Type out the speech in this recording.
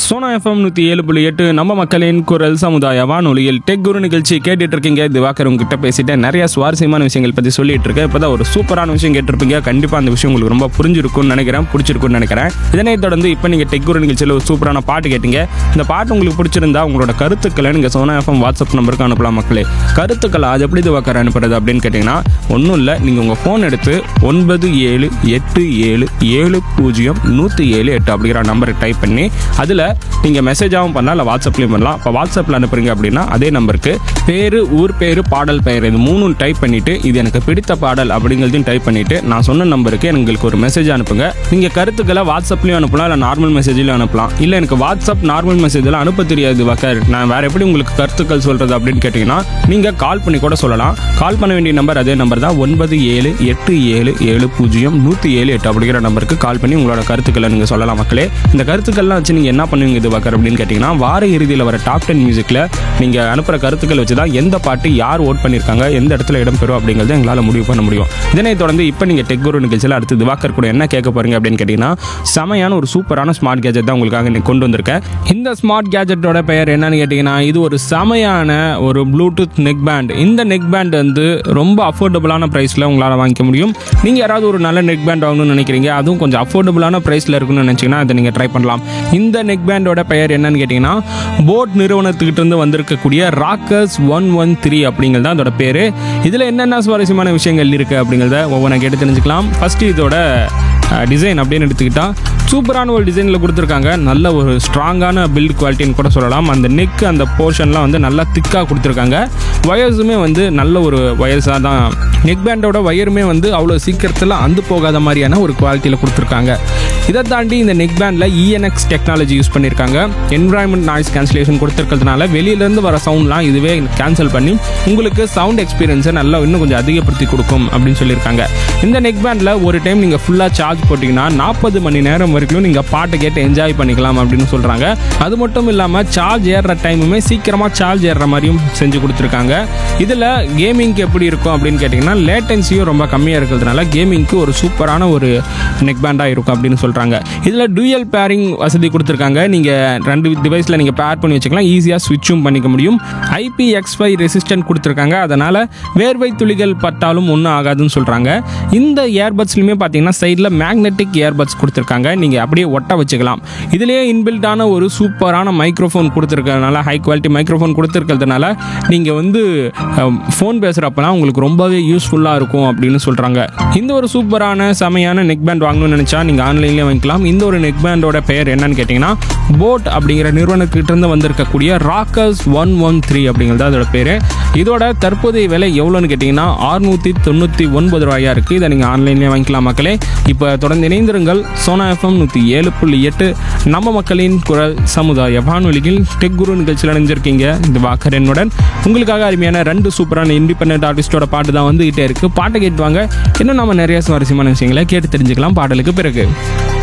Sona FM 107.8 நம்ம மக்களின் குரல் சமுதாய வானொலியில் டெக் குரு நிகழ்ச்சி கேட்டுட்டு இருக்கீங்க. திவாகர் உங்ககிட்ட பேசிட்டு நிறைய சுவாரஸ்யமான விஷயங்கள் பற்றி சொல்லிட்டு இருக்கேன். இப்போதான் ஒரு சூப்பரான விஷயம் கேட்டிருப்பீங்க. கண்டிப்பாக அந்த விஷயம் உங்களுக்கு ரொம்ப புரிஞ்சிருக்கும்னு நினைக்கிறேன், பிடிச்சிருக்கும்னு நினைக்கிறேன். இதனைத் தொடர்ந்து இப்போ நீங்கள் டெக் குரு நிகழ்ச்சியில் ஒரு சூப்பரான பாட்டு கேட்டீங்க. இந்த பாட்டு உங்களுக்கு பிடிச்சிருந்தா உங்களோட கருத்துக்களை நீங்கள் சோனா எஃப்எம் வாட்ஸ்அப் நம்பருக்கு அனுப்பலாம். மக்களே, கருத்துக்களை அது எப்படி திவாகர் அனுப்புறது அப்படின்னு கேட்டிங்கன்னா ஒன்றும் இல்லை, நீங்கள் உங்கள் ஃபோன் எடுத்து 9787700107 அப்படிங்கிற நம்பருக்கு டைப் பண்ணி அதில் நீங்கள் மெசேஜாகவும் பண்ணலாம், இல்லை வாட்ஸ்அப்லேயும் பண்ணலாம். இப்போ வாட்ஸ்அப்பில் அனுப்புறீங்க அப்படின்னா அதே நம்பருக்கு பேர், ஊர் பேர், பாடல் பெயர் இது மூணும் டைப் பண்ணிவிட்டு இது எனக்கு பிடித்த பாடல் அப்படிங்கிறதையும் டைப் பண்ணிவிட்டு நான் சொன்ன நம்பருக்கு எங்களுக்கு ஒரு மெசேஜ் அனுப்புங்க. நீங்கள் கருத்துக்களை வாட்ஸ்அப்லேயும் அனுப்பலாம், இல்லை நார்மல் மெசேஜ்லையும் அனுப்பலாம். இல்லை எனக்கு வாட்ஸ்அப் நார்மல் மெசேஜில் அனுப்ப தெரியாது வாக்கர், நான் வேறு எப்படி உங்களுக்கு கருத்துக்கள் சொல்கிறது அப்படின்னு கேட்டிங்கன்னா நீங்கள் கால் பண்ணி கூட சொல்லலாம். கால் பண்ண வேண்டிய நம்பர் அதே நம்பர் தான், 9787700107 அப்படிங்கிற நம்பருக்கு கால் பண்ணி உங்களோட கருத்துக்களை நீங்கள் சொல்லலாம். மக்களே, இந்த கருத்துக்கள்லாம் வச்சு நீங்கள் என்ன பண்ணுவீங்க திவாகர் அப்படின்னு கேட்டிங்கன்னா வார இறுதியில் வர டாப் 10 மியூசிக்கில் நீங்கள் அனுப்புகிற கருத்துக்கள் வச்சு தான் எந்த பாட்டு யார் ஓட் பண்ணியிருக்காங்க, எந்த இடத்துல இடம்பெறும் அப்படிங்கிறத எங்களால் முடிவு பண்ண முடியும். இதனைத் தொடர்ந்து இப்போ நீங்கள் டெக் குரு நிகழ்ச்சியில் அடுத்து திவாகர் கூட என்ன கேட்க போறீங்க அப்படின்னு கேட்டிங்கன்னா செமையான ஒரு சூப்பரான ஸ்மார்ட் கேஜெட் தான் உங்களுக்காக இன்னைக்கு கொண்டு வந்திருக்கேன். இந்த ஸ்மார்ட் கேஜெட்டோட பெயர் என்னன்னு கேட்டிங்கன்னா இது ஒரு செமையான ஒரு ப்ளூடூத் நெக் பேண்ட். இந்த நெக் பேண்ட் வந்து ரொம்ப அஃபோர்டபுளான ப்ரைஸில் உங்களால் வாங்கிக்க முடியும். நீங்கள் யாராவது ஒரு நல்ல நெக் பேண்ட் வாங்கணும்னு நினைக்கிறீங்க, அதுவும் கொஞ்சம் அஃபோர்டபுளான ப்ரைஸில் இருக்குன்னு நினச்சிங்கன்னா அதை நீங்கள் ட்ரை பண்ணலாம். இந்த நெக் பேண்டோட பெயர் என்னன்னு கேட்டிங்கன்னா போட் நிறுவனத்துக்கிட்ட இருந்து வந்திருக்கக்கூடிய ராக்கர்ஸ் 113 அப்படிங்கிறது தான் அதோட பேர். இதில் என்னென்ன சுவாரஸ்யமான விஷயங்கள் இருக்குது அப்படிங்கிறத ஒவ்வொன்றா கேட்டு தெரிஞ்சுக்கலாம். ஃபஸ்ட்டு இதோட டிசைன் அப்படின்னு எடுத்துக்கிட்டா சூப்பரான ஒரு டிசைனில் கொடுத்துருக்காங்க. நல்ல ஒரு ஸ்ட்ராங்கான பில்ட் குவாலிட்டின்னு கூட சொல்லலாம். அந்த நெக் அந்த போர்ஷன்லாம் வந்து நல்லா திக்காக கொடுத்துருக்காங்க. வயர்ஸுமே வந்து நல்ல ஒரு வயர்ஸாக தான், நெக் பேண்டோட வயருமே வந்து அவ்வளோ சீக்கிரத்தில் அந்து போகாத மாதிரியான ஒரு குவாலிட்டியில் கொடுத்துருக்காங்க. இதை தாண்டி இந்த நெக் பேண்டில் ENX டெக்னாலஜி யூஸ் பண்ணியிருக்காங்க. என்விரான்மெண்ட் நாய்ஸ் கேன்சலேஷன் கொடுத்துருக்கிறதுனால வெளியிலேருந்து வர சவுண்ட்லாம் இதுவே கேன்சல் பண்ணி உங்களுக்கு சவுண்ட் எக்ஸ்பீரியன்ஸை நல்லா இன்னும் கொஞ்சம் அதிகப்படுத்தி கொடுக்கும் அப்படின்னு சொல்லியிருக்காங்க. இந்த நெக் பேண்டில் ஒரு டைம் நீங்கள் ஃபுல்லாக சார்ஜ் போட்டிங்கன்னா 40 மணி நேரம் வரைக்கும் நீங்கள் பாட்டை கேட்டு என்ஜாய் பண்ணிக்கலாம் அப்படின்னு சொல்கிறாங்க. அது மட்டும் இல்லாமல் சார்ஜ் ஏறுற டைமுமே சீக்கிரமாக சார்ஜ் ஏறுற மாதிரியும் செஞ்சு கொடுத்துருக்காங்க. இதில் கேமிங்க்கு எப்படி இருக்கும் அப்படின்னு கேட்டிங்கன்னா லேட்டன்சியும் ரொம்ப கம்மியாக இருக்கிறதுனால கேமிங்க்கு ஒரு சூப்பரான ஒரு நெக் பேண்டாக இருக்கும் அப்படின்னு சொல்கிறாங்க. இதில் டூயல் பேரிங் வசதி கொடுத்துருக்காங்க. நீங்கள் 2 டிவைஸில் நீங்கள் பேர் பண்ணி வச்சுக்கலாம், ஈஸியாக ஸ்விட்சும் பண்ணிக்க முடியும். IPX5 ரெசிஸ்டன்ட் கொடுத்துருக்காங்க, அதனால் வேர்வை துளிகள் பட்டாலும் ஒன்றும் ஆகாதுன்னு சொல்கிறாங்க. இந்த இயர்பட்ஸ்லையுமே பார்த்தீங்கன்னா சைடில் மேக்னெட்டிக் இயர்பட்ஸ் கொடுத்துருக்காங்க, நீங்கள் அப்படியே ஒட்ட வச்சுக்கலாம். இதுலேயே இன்பில்டான ஒரு சூப்பரான மைக்ரோஃபோன் கொடுத்துருக்கிறதுனால, ஹை குவாலிட்டி மைக்ரோஃபோன் கொடுத்துருக்கிறதுனால நீங்கள் வந்து ஃபோன் பேசுகிறப்பெல்லாம் உங்களுக்கு ரொம்பவே யூஸ்ஃபுல்லாக இருக்கும் அப்படின்னு சொல்கிறாங்க. இந்த ஒரு சூப்பரான செமையான நெக் பேண்ட் வாங்கணும்னு நினச்சா நீங்கள் ஆன்லைன்லேயே வாங்கிக்கலாம். இந்த ஒரு நெக் பேண்டோட பெயர் என்னன்னு கேட்டிங்கன்னா போட் அப்படிங்கிற நிறுவனத்திலிருந்து வந்திருக்கக்கூடிய ராக்கர்ஸ் 113 அப்படிங்கிறது அதோட பேர். இதோட தற்போதைய விலை எவ்வளோன்னு கேட்டிங்கன்னா 699 ரூபாயா இருக்குது. இதை நீங்கள் ஆன்லைன்லேயே வாங்கிக்கலாம். மக்களே, இப்போ தொடர்ந்து இணைந்திருங்கள். சோனா எஃப்எம் 107.8 நம்ம மக்களின் குரல் சமுதாய வானொலியில் டெக் குரு நிகழ்ச்சியில் இணைஞ்சிருக்கீங்க. இந்த வாக்கர் என்னுடன் உங்களுக்காக அருமையான 2 சூப்பரான இண்டிபெண்டன்ட் ஆர்டிஸ்டோட பாட்டு தான் வந்துகிட்டே இருக்குது. பாட்டை கேட்டுவாங்க. இன்னும் நம்ம நிறைய சுவாரஸ்யமான விஷயங்களை கேட்டு தெரிஞ்சுக்கலாம் பாடலுக்கு பிறகு.